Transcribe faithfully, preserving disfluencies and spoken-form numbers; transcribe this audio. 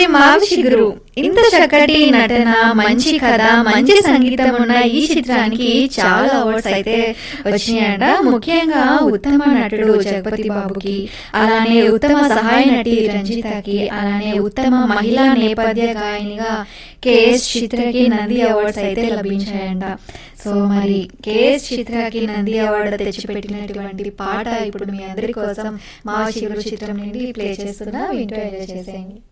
మరి మావి చిగురు ఇంత చక్కటి నటన, మంచి కథ, మంచి సంగీతం ఉన్న ఈ చిత్రానికి చాలా అవార్డ్స్ అయితే వచ్చినాయంట. ముఖ్యంగా ఉత్తమ నటుడు జగపతి బాబుకి, అలానే ఉత్తమ సహాయ నటి రంజితకి, అలానే ఉత్తమ మహిళా నేపథ్య గాయనిగా కేఎస్ చిత్రకి నంది అవార్డ్స్ అయితే లభించాయంట. సో మరి కేఎస్ చిత్రకి నంది అవార్డు తెచ్చిపెట్టినటువంటి పాట ఇప్పుడు మీ అందరి కోసం మావి చిగురు చిత్రం నుండి ప్లే చేస్తున్నా, వింటూ ఎంజాయ్ చేసేయండి.